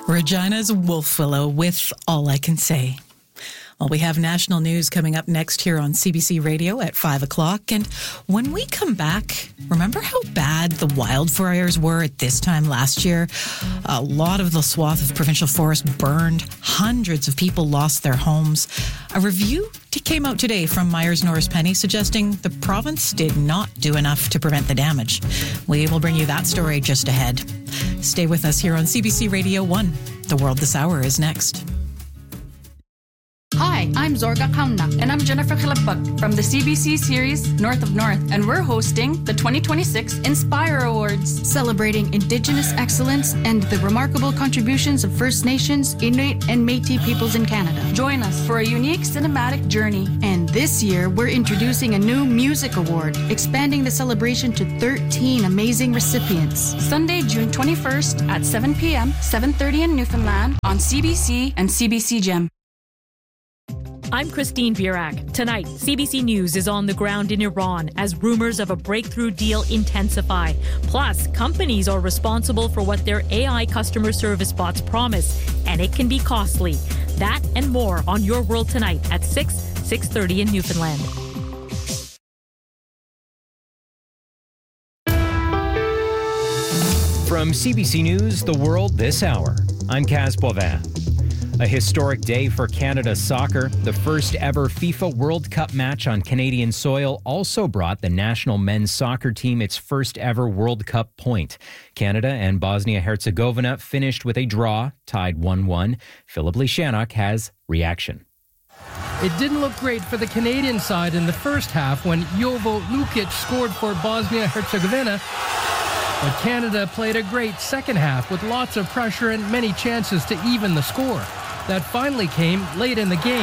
Regina's Wolf Willow with All I Can Say. Well, we have national news coming up next here on CBC Radio at 5 o'clock. And when we come back, remember how bad the wildfires were at this time last year? A lot of the swath of provincial forest burned. Hundreds of people lost their homes. A review came out today from Myers Norris Penny suggesting the province did not do enough to prevent the damage. We will bring you that story just ahead. Stay with us here on CBC Radio 1. The World This Hour is next. Hi, I'm Zorga Kauna, and I'm Jennifer Khilapag from the CBC series North of North, and we're hosting the 2026 Inspire Awards, celebrating Indigenous excellence and the remarkable contributions of First Nations, Inuit, and Métis peoples in Canada. Join us for a unique cinematic journey. And this year, we're introducing a new music award, expanding the celebration to 13 amazing recipients. Sunday, June 21st at 7 p.m., 7:30 in Newfoundland on CBC and CBC Gem. I'm Christine Birak. Tonight, CBC News is on the ground in Iran as rumors of a breakthrough deal intensify. Plus, companies are responsible for what their AI customer service bots promise, and it can be costly. That and more on Your World Tonight at 6:30 in Newfoundland. From CBC News, The World This Hour, I'm Kaz Boivin. A historic day for Canada soccer. The first ever FIFA World Cup match on Canadian soil also brought the national men's soccer team its first ever World Cup point. Canada and Bosnia-Herzegovina finished with a draw, tied 1-1. Philip Lishanok has reaction. It didn't look great for the Canadian side in the first half when Jovo Lukic scored for Bosnia-Herzegovina. But Canada played a great second half with lots of pressure and many chances to even the score. That finally came late in the game.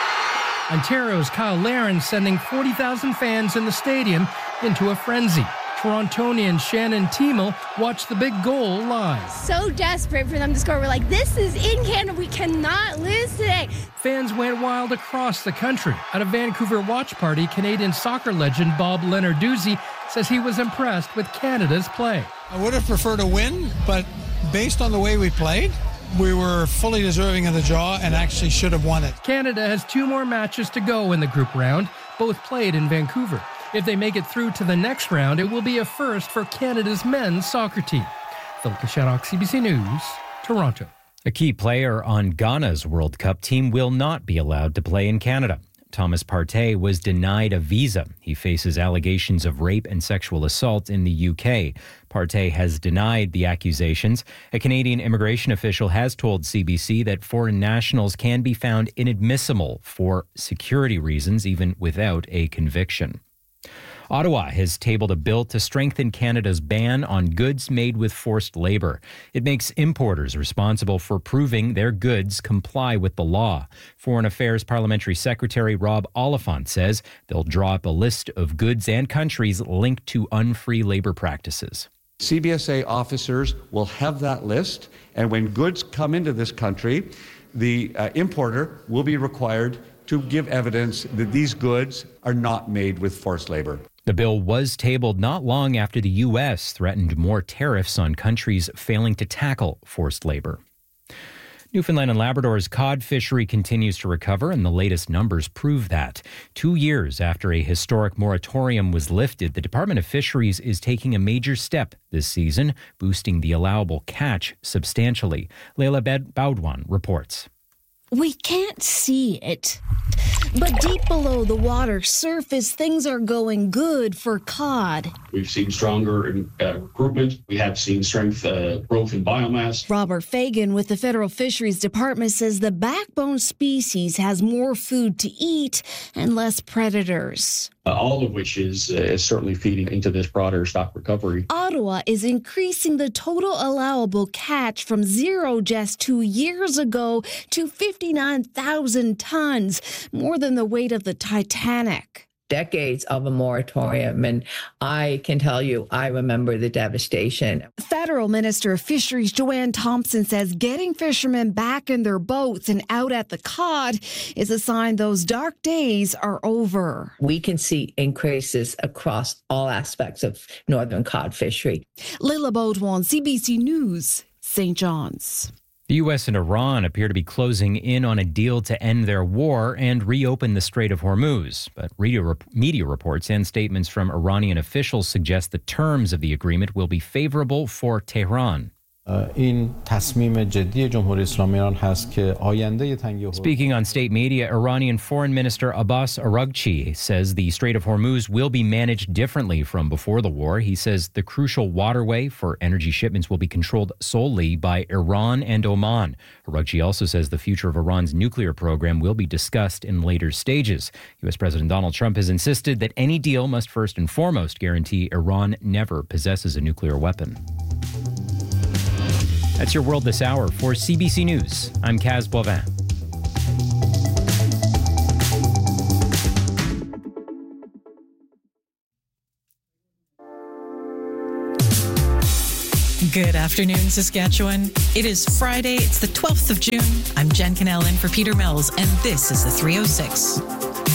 Ontario's Kyle Larin sending 40,000 fans in the stadium into a frenzy. Torontonian Shannon Tiemel watched the big goal live. So desperate for them to score. We're like, this is in Canada. We cannot lose today. Fans went wild across the country. At a Vancouver watch party, Canadian soccer legend Bob Lenarduzzi says he was impressed with Canada's play. I would have preferred a win, but based on the way we played, we were fully deserving of the draw and actually should have won it. Canada has 2 more matches to go in the group round, both played in Vancouver. If they make it through to the next round, it will be a first for Canada's men's soccer team. Philip Lishanok, CBC News, Toronto. A key player on Ghana's World Cup team will not be allowed to play in Canada. Thomas Partey was denied a visa. He faces allegations of rape and sexual assault in the UK. Partey has denied the accusations. A Canadian immigration official has told CBC that foreign nationals can be found inadmissible for security reasons, even without a conviction. Ottawa has tabled a bill to strengthen Canada's ban on goods made with forced labor. It makes importers responsible for proving their goods comply with the law. Foreign Affairs Parliamentary Secretary Rob Oliphant says they'll draw up a list of goods and countries linked to unfree labor practices. CBSA officers will have that list, and when goods come into this country, the importer will be required to give evidence that these goods are not made with forced labor. The bill was tabled not long after the U.S. threatened more tariffs on countries failing to tackle forced labor. Newfoundland and Labrador's cod fishery continues to recover, and the latest numbers prove that. 2 years after a historic moratorium was lifted, the Department of Fisheries is taking a major step this season, boosting the allowable catch substantially. Leila Baudouin reports. We can't see it, but deep below the water surface, things are going good for cod. We've seen stronger recruitment. We have seen strength growth in biomass. Robert Fagan with the Federal Fisheries Department says the backbone species has more food to eat and less predators. All of which is certainly feeding into this broader stock recovery. Ottawa is increasing the total allowable catch from 0 just 2 years ago to 59,000 tons, more than the weight of the Titanic. Decades of a moratorium, and I can tell you, I remember the devastation. Federal Minister of Fisheries Joanne Thompson says getting fishermen back in their boats and out at the cod is a sign those dark days are over. We can see increases across all aspects of northern cod fishery. Leila Baudouin, CBC News, St. John's. The U.S. and Iran appear to be closing in on a deal to end their war and reopen the Strait of Hormuz. But media reports and statements from Iranian officials suggest the terms of the agreement will be favorable for Tehran. Speaking on state media, Iranian Foreign Minister Abbas Araghchi says the Strait of Hormuz will be managed differently from before the war. He says the crucial waterway for energy shipments will be controlled solely by Iran and Oman. Araghchi also says the future of Iran's nuclear program will be discussed in later stages. U.S. President Donald Trump has insisted that any deal must first and foremost guarantee Iran never possesses a nuclear weapon. That's your world this hour. For CBC News, I'm Kaz Boivin. Good afternoon, Saskatchewan. It is Friday. It's the 12th of June. I'm Jen Cannell in for Peter Mills, and this is the 306.